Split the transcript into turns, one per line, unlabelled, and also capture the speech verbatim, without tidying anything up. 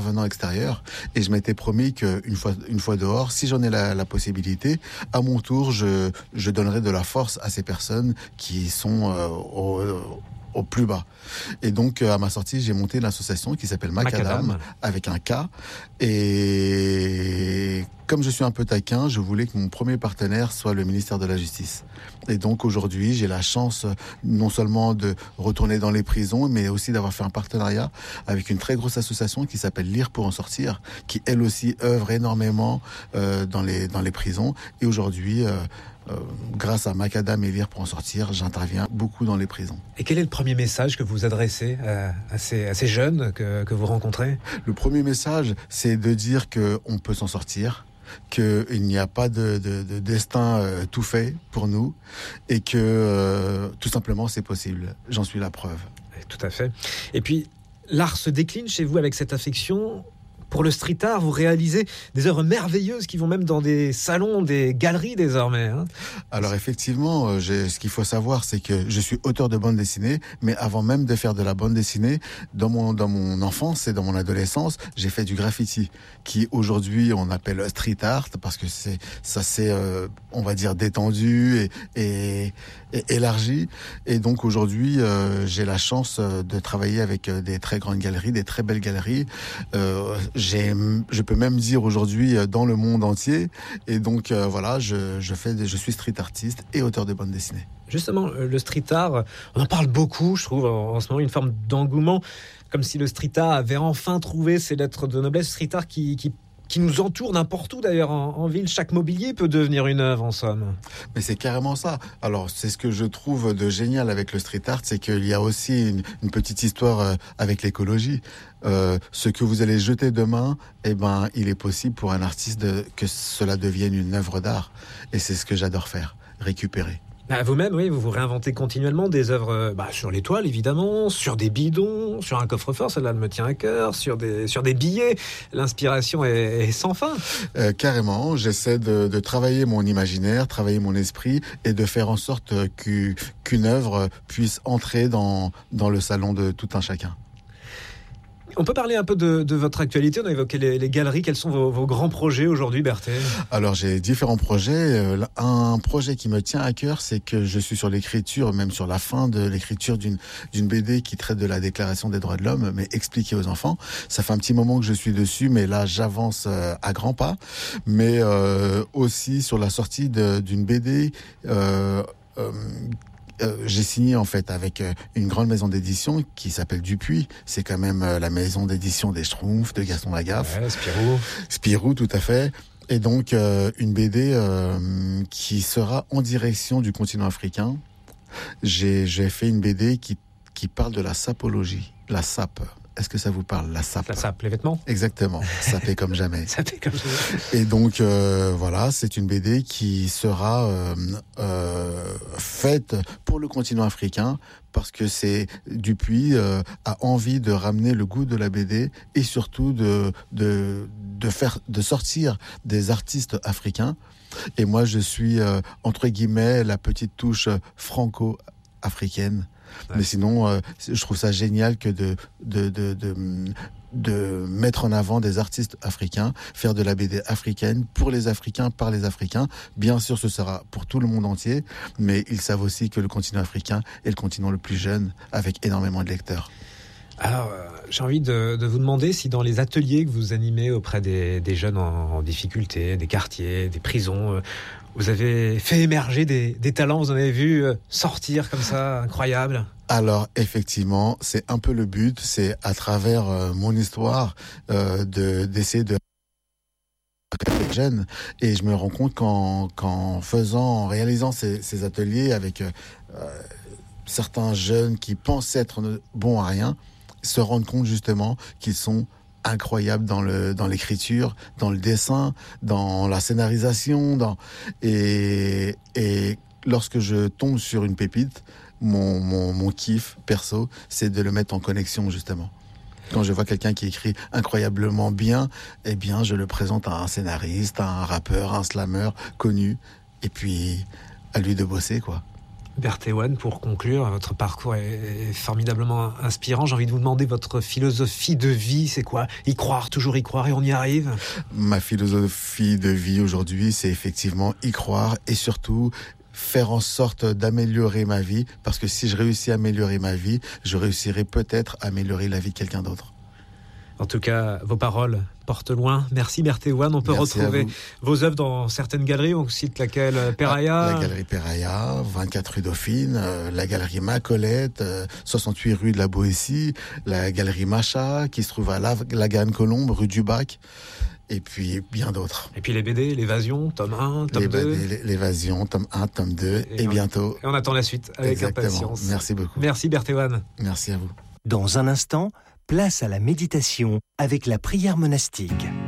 intervenant extérieur et je m'étais promis qu'une fois, une fois dehors, si j'en ai la, la possibilité, à mon tour, je, je donnerai de la force à ces personnes qui sont euh, au, au plus bas. Et donc, à ma sortie, j'ai monté une association qui s'appelle Macadam, Macadam, avec un K. Et comme je suis un peu taquin, je voulais que mon premier partenaire soit le ministère de la Justice. Et donc, aujourd'hui, j'ai la chance non seulement de retourner dans les prisons, mais aussi d'avoir fait un partenariat avec une très grosse association qui s'appelle Lire pour en sortir, qui, elle aussi, œuvre énormément euh, dans les, dans les prisons. Et aujourd'hui... Euh, Euh, grâce à Macadam et Lire pour en sortir, j'interviens beaucoup dans les prisons.
Et quel est le premier message que vous adressez à, à, ces, à ces jeunes que, que vous rencontrez ?
Le premier message, c'est de dire qu'on peut s'en sortir, qu'il n'y a pas de, de, de destin euh, tout fait pour nous et que euh, tout simplement c'est possible. J'en suis la preuve.
Tout à fait. Et puis, l'art se décline chez vous avec cette affection. Pour le street art, vous réalisez des œuvres merveilleuses qui vont même dans des salons, des galeries désormais. Hein.
Alors effectivement, j'ai, ce qu'il faut savoir, c'est que je suis auteur de bande dessinée, mais avant même de faire de la bande dessinée, dans mon, dans mon enfance et dans mon adolescence, j'ai fait du graffiti, qui aujourd'hui on appelle street art, parce que c'est, ça s'est, euh, on va dire, détendu et, et, et élargi. Et donc aujourd'hui, euh, j'ai la chance de travailler avec des très grandes galeries, des très belles galeries. Euh, J'ai, je peux même dire aujourd'hui dans le monde entier. Et donc euh, voilà, je, je, fais des, je suis street artiste et auteur de bande dessinée.
Justement, le street art, on en parle beaucoup, je trouve, en, en ce moment, une forme d'engouement, comme si le street art avait enfin trouvé ses lettres de noblesse. Street art qui, qui, qui nous entoure n'importe où d'ailleurs en, en ville. Chaque mobilier peut devenir une œuvre en somme.
Mais c'est carrément ça. Alors c'est ce que je trouve de génial avec le street art, c'est qu'il y a aussi une, une petite histoire avec l'écologie. Euh, ce que vous allez jeter demain, eh ben, il est possible pour un artiste de, que cela devienne une œuvre d'art. Et c'est ce que j'adore faire, récupérer.
Bah vous-même, oui, vous vous réinventez continuellement des œuvres bah, sur les toiles, évidemment, sur des bidons, sur un coffre-fort, celle-là me tient à cœur, sur des, sur des billets. L'inspiration est, est sans fin.
Euh, carrément, j'essaie de, de travailler mon imaginaire, travailler mon esprit et de faire en sorte qu'u, qu'une œuvre puisse entrer dans, dans le salon de tout un chacun.
On peut parler un peu de, de votre actualité. On a évoqué les, les galeries. Quels sont vos, vos grands projets aujourd'hui, Berthé ?
Alors, j'ai différents projets. Un projet qui me tient à cœur, c'est que je suis sur l'écriture, même sur la fin de l'écriture d'une, d'une B D qui traite de la Déclaration des droits de l'homme, mais expliquée aux enfants. Ça fait un petit moment que je suis dessus, mais là, j'avance à grands pas. Mais euh, aussi sur la sortie de, d'une B D... Euh, euh, Euh, j'ai signé en fait avec euh, une grande maison d'édition qui s'appelle Dupuis. C'est quand même euh, la maison d'édition des Schtroumpfs, de Gaston Lagaffe.
Ouais, Spirou.
Spirou, tout à fait. Et donc euh, une B D euh, qui sera en direction du continent africain. J'ai, j'ai fait une B D qui, qui parle de la sapologie, la sape. Est-ce que ça vous parle, la sape ?
La sape, les vêtements ?
Exactement, sapé comme jamais.
Sapé comme jamais.
Et donc, euh, voilà, c'est une B D qui sera euh, euh, faite pour le continent africain parce que c'est Dupuis euh, a envie de ramener le goût de la B D et surtout de, de, de, faire, de sortir des artistes africains. Et moi, je suis, euh, entre guillemets, la petite touche franco-africaine. Ouais. Mais sinon, euh, je trouve ça génial que de, de, de, de, de mettre en avant des artistes africains, faire de la B D africaine pour les Africains, par les Africains. Bien sûr, ce sera pour tout le monde entier, mais ils savent aussi que le continent africain est le continent le plus jeune, avec énormément de lecteurs.
Alors, euh, j'ai envie de, de vous demander si dans les ateliers que vous animez auprès des, des jeunes en, en difficulté, des quartiers, des prisons, euh, vous avez fait émerger des, des talents, vous en avez vu euh, sortir comme ça, incroyable.
Alors effectivement, c'est un peu le but, c'est à travers euh, mon histoire euh, de, d'essayer de les jeunes, et je me rends compte qu'en, qu'en faisant, en réalisant ces, ces ateliers avec euh, certains jeunes qui pensent être bons à rien, se rendent compte justement qu'ils sont incroyables dans le dans l'écriture, dans le dessin, dans la scénarisation, dans et et lorsque je tombe sur une pépite, mon mon mon kiff perso, c'est de le mettre en connexion justement. Quand je vois quelqu'un qui écrit incroyablement bien, eh bien je le présente à un scénariste, à un rappeur, à un slammer connu, et puis à lui de bosser quoi.
Berthéoine, pour conclure, votre parcours est formidablement inspirant. J'ai envie de vous demander votre philosophie de vie, c'est quoi? Y croire, toujours y croire et on y arrive?
Ma philosophie de vie aujourd'hui, c'est effectivement y croire et surtout faire en sorte d'améliorer ma vie, parce que si je réussis à améliorer ma vie, je réussirai peut-être à améliorer la vie de quelqu'un d'autre.
En tout cas, vos paroles portent loin. Merci Berthéoine. On peut
Merci
retrouver vos œuvres dans certaines galeries. On cite laquelle? Peraya.
Ah, la galerie Peraya, vingt-quatre rue Dauphine, euh, la galerie Macolette, euh, soixante-huit rue de la Boétie, la galerie Macha, qui se trouve à la, la Garenne-Colombe, rue du Bac, et puis bien d'autres.
Et puis les B D, l'Évasion, tome un, tome
les
deux.
B D, l'Évasion, tome un, tome deux, et, et on, bientôt.
Et on attend la suite avec
Exactement.
impatience.
Merci beaucoup.
Merci Berthéoine.
Merci à vous.
Dans un instant, place à la méditation avec la prière monastique.